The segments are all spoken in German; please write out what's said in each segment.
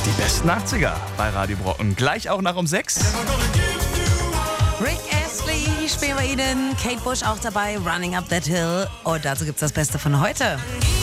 Die besten 80er bei Radio Brocken. Gleich auch nach um 6. Rick Astley spielen wir Ihnen. Kate Bush auch dabei. Running Up That Hill. Und dazu gibt's das Beste von heute.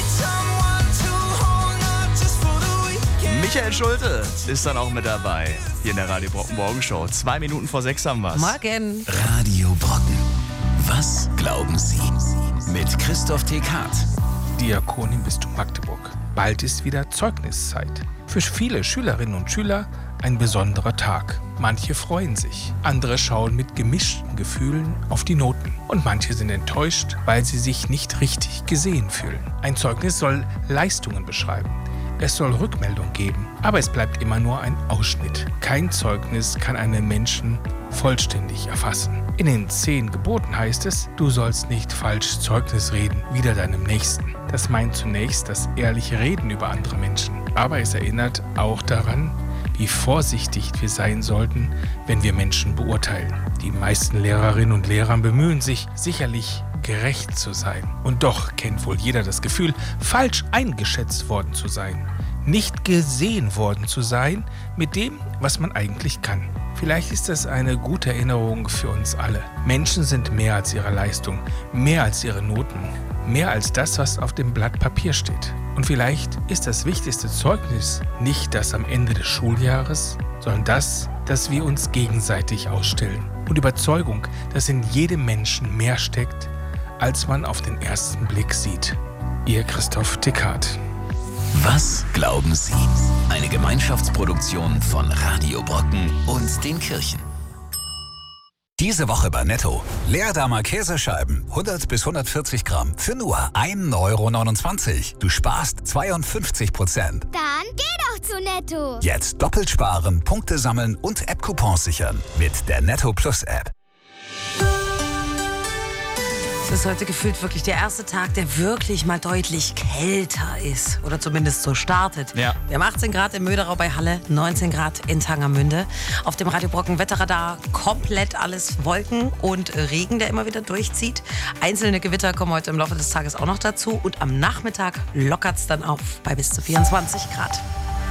Michael Schulte ist dann auch mit dabei. Hier in der Radio Brocken Morgenshow. 2 Minuten vor 6 haben wir's. Morgen. Radio Brocken. Was glauben Sie? Mit Christoph Tekart. Diakonin Bistum Magdeburg. Bald ist wieder Zeugniszeit. Für viele Schülerinnen und Schüler ein besonderer Tag. Manche freuen sich, andere schauen mit gemischten Gefühlen auf die Noten. Und manche sind enttäuscht, weil sie sich nicht richtig gesehen fühlen. Ein Zeugnis soll Leistungen beschreiben. Es soll Rückmeldung geben, aber es bleibt immer nur ein Ausschnitt. Kein Zeugnis kann einen Menschen vollständig erfassen. In den 10 Geboten heißt es, du sollst nicht falsch Zeugnis reden, wider deinem Nächsten. Das meint zunächst das ehrliche Reden über andere Menschen. Aber es erinnert auch daran, wie vorsichtig wir sein sollten, wenn wir Menschen beurteilen. Die meisten Lehrerinnen und Lehrer bemühen sich sicherlich, gerecht zu sein. Und doch kennt wohl jeder das Gefühl, falsch eingeschätzt worden zu sein. Nicht gesehen worden zu sein mit dem, was man eigentlich kann. Vielleicht ist das eine gute Erinnerung für uns alle. Menschen sind mehr als ihre Leistung, mehr als ihre Noten, mehr als das, was auf dem Blatt Papier steht. Und vielleicht ist das wichtigste Zeugnis nicht das am Ende des Schuljahres, sondern das, dass wir uns gegenseitig ausstellen. Und Überzeugung, dass in jedem Menschen mehr steckt, als man auf den ersten Blick sieht. Ihr Christoph Tekart. Was glauben Sie? Eine Gemeinschaftsproduktion von Radio Brocken und den Kirchen. Diese Woche bei Netto. Leerdamer Käsescheiben, 100 bis 140 Gramm für nur 1,29 €. Du sparst 52%. Dann geh doch zu Netto. Jetzt doppelt sparen, Punkte sammeln und App-Coupons sichern mit der Netto Plus App. Es ist heute gefühlt wirklich der erste Tag, der wirklich mal deutlich kälter ist. Oder zumindest so startet. Ja. Wir haben 18 Grad in Möderau bei Halle, 19 Grad in Tangermünde. Auf dem Radio Brocken Wetterradar komplett alles Wolken und Regen, der immer wieder durchzieht. Einzelne Gewitter kommen heute im Laufe des Tages auch noch dazu. Und am Nachmittag lockert es dann auf bei bis zu 24 Grad.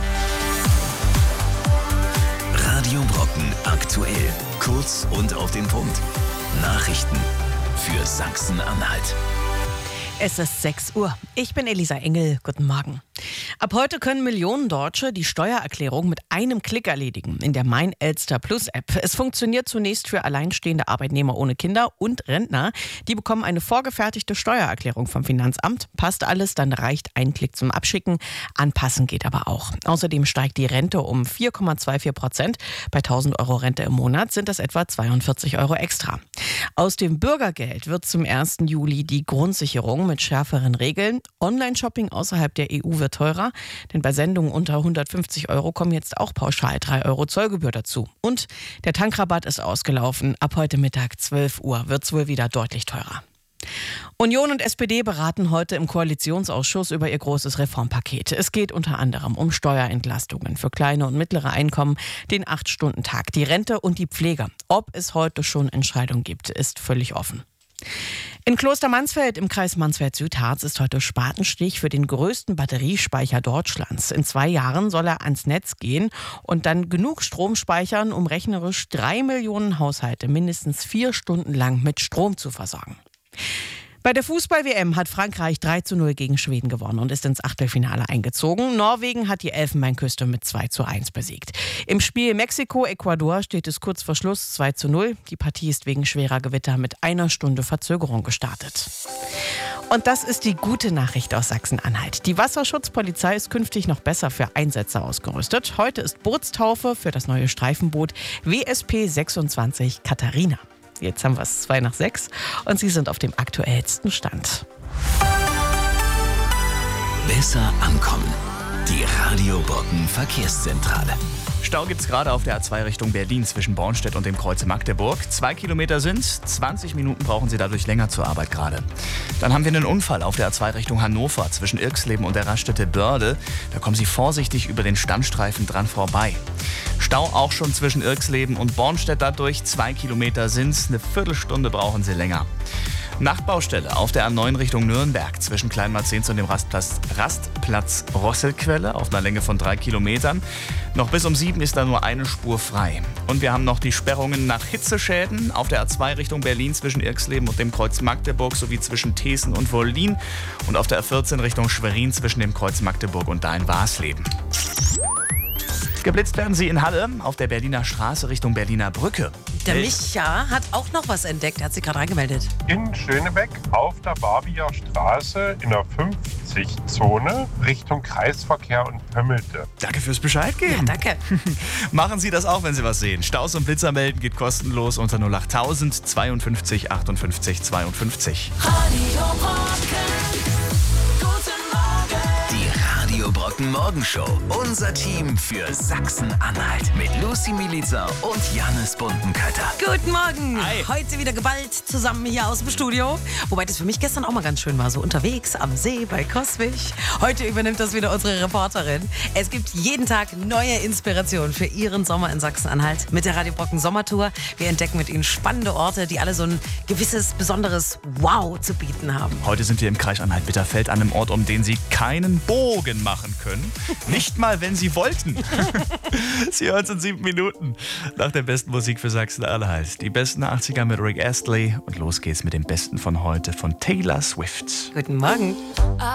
Radio Brocken aktuell. Kurz und auf den Punkt. Nachrichten für Sachsen-Anhalt. Es ist 6 Uhr. Ich bin Elisa Engel. Guten Morgen. Ab heute können Millionen Deutsche die Steuererklärung mit einem Klick erledigen in der Mein Elster Plus App. Es funktioniert zunächst für alleinstehende Arbeitnehmer ohne Kinder und Rentner. Die bekommen eine vorgefertigte Steuererklärung vom Finanzamt. Passt alles, dann reicht ein Klick zum Abschicken. Anpassen geht aber auch. Außerdem steigt die Rente um 4,24%. Bei 1.000 € Rente im Monat sind das etwa 42 € extra. Aus dem Bürgergeld wird zum 1. Juli die Grundsicherung mit schärferen Regeln. Online-Shopping außerhalb der EU wird teurer, denn bei Sendungen unter 150 € kommen jetzt auch pauschal 3 € Zollgebühr dazu. Und der Tankrabatt ist ausgelaufen. Ab heute Mittag 12 Uhr wird es wohl wieder deutlich teurer. Union und SPD beraten heute im Koalitionsausschuss über ihr großes Reformpaket. Es geht unter anderem um Steuerentlastungen für kleine und mittlere Einkommen, den 8-Stunden-Tag, die Rente und die Pflege. Ob es heute schon Entscheidungen gibt, ist völlig offen. In Klostermansfeld im Kreis Mansfeld-Südharz ist heute Spatenstich für den größten Batteriespeicher Deutschlands. In 2 Jahren soll er ans Netz gehen und dann genug Strom speichern, um rechnerisch 3 Millionen Haushalte mindestens 4 Stunden lang mit Strom zu versorgen. Bei der Fußball-WM hat Frankreich 3:0 gegen Schweden gewonnen und ist ins Achtelfinale eingezogen. Norwegen hat die Elfenbeinküste mit 2:1 besiegt. Im Spiel Mexiko-Ecuador steht es kurz vor Schluss 2:0. Die Partie ist wegen schwerer Gewitter mit 1 Stunde Verzögerung gestartet. Und das ist die gute Nachricht aus Sachsen-Anhalt. Die Wasserschutzpolizei ist künftig noch besser für Einsätze ausgerüstet. Heute ist Bootstaufe für das neue Streifenboot WSP 26 Katharina. Jetzt haben wir es 2 nach 6 und Sie sind auf dem aktuellsten Stand. Besser ankommen. Die Radio Brocken Verkehrszentrale. Stau gibt's gerade auf der A2 Richtung Berlin zwischen Bornstedt und dem Kreuz Magdeburg. 2 Kilometer sind's, 20 Minuten brauchen Sie dadurch länger zur Arbeit gerade. Dann haben wir einen Unfall auf der A2 Richtung Hannover zwischen Irxleben und der Raststätte Börde. Da kommen Sie vorsichtig über den Standstreifen dran vorbei. Stau auch schon zwischen Irxleben und Bornstedt dadurch. 2 Kilometer sind's, eine Viertelstunde brauchen Sie länger. Nachbaustelle auf der A9 Richtung Nürnberg zwischen Kleinmarzens und dem Rastplatz Rosselquelle auf einer Länge von 3 Kilometern. Noch bis um 7 ist da nur eine Spur frei. Und wir haben noch die Sperrungen nach Hitzeschäden auf der A2 Richtung Berlin zwischen Irxleben und dem Kreuz Magdeburg sowie zwischen Thesen und Wollin und auf der A14 Richtung Schwerin zwischen dem Kreuz Magdeburg und da in Warsleben. Geblitzt werden sie in Halle auf der Berliner Straße Richtung Berliner Brücke. Der Micha hat auch noch was entdeckt. Er hat sich gerade angemeldet. In Schönebeck auf der Barbier Straße in der 50-Zone Richtung Kreisverkehr und Pömmelte. Danke fürs Bescheid geben. Ja, danke. Machen Sie das auch, wenn Sie was sehen. Staus und Blitzer melden geht kostenlos unter 08000 52 58 52. Radio Brocken Morgenshow. Unser Team für Sachsen-Anhalt. Mit Lucy Milica und Jannis Buntenkötter. Guten Morgen. Hi. Heute wieder geballt zusammen hier aus dem Studio. Wobei das für mich gestern auch mal ganz schön war. So unterwegs am See bei Coswig. Heute übernimmt das wieder unsere Reporterin. Es gibt jeden Tag neue Inspirationen für Ihren Sommer in Sachsen-Anhalt mit der Radio Brocken Sommertour. Wir entdecken mit Ihnen spannende Orte, die alle so ein gewisses, besonderes Wow zu bieten haben. Heute sind wir im Kreis Anhalt-Bitterfeld an einem Ort, um den Sie keinen Bogen machen können. Nicht mal, wenn Sie wollten. Sie hören es in 7 Minuten nach der besten Musik für Sachsen-Anhalt. Die besten 80er mit Rick Astley. Und los geht's mit dem Besten von heute von Taylor Swift. Guten Morgen.